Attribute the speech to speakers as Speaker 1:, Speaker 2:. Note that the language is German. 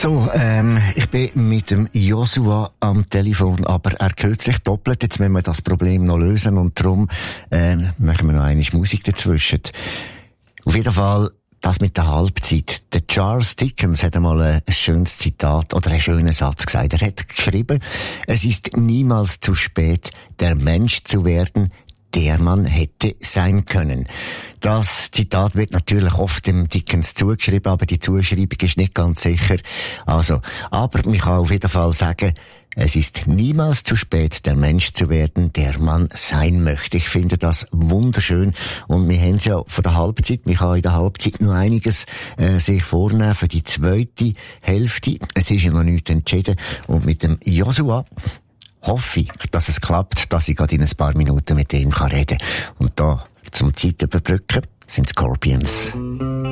Speaker 1: So, ich bin mit dem Joshua am Telefon, aber er hört sich doppelt. Jetzt müssen wir das Problem noch lösen und darum machen wir noch eine Musik dazwischen. Auf jeden Fall das mit der Halbzeit. Der Charles Dickens hat einmal ein schönes Zitat oder einen schönen Satz gesagt. Er hat geschrieben, es ist niemals zu spät, der Mensch zu werden, der man hätte sein können. Das Zitat wird natürlich oft dem Dickens zugeschrieben, aber die Zuschreibung ist nicht ganz sicher. Also, aber man kann auf jeden Fall sagen, es ist niemals zu spät, der Mensch zu werden, der man sein möchte. Ich finde das wunderschön. Und wir haben es ja von der Halbzeit. Man kann in der Halbzeit noch einiges sich vornehmen für die zweite Hälfte. Es ist ja noch nichts entschieden. Und mit dem Joshua hoffe ich, dass es klappt, dass ich gerade in ein paar Minuten mit ihm reden kann. Und da zum Zeit überbrücken sind Scorpions.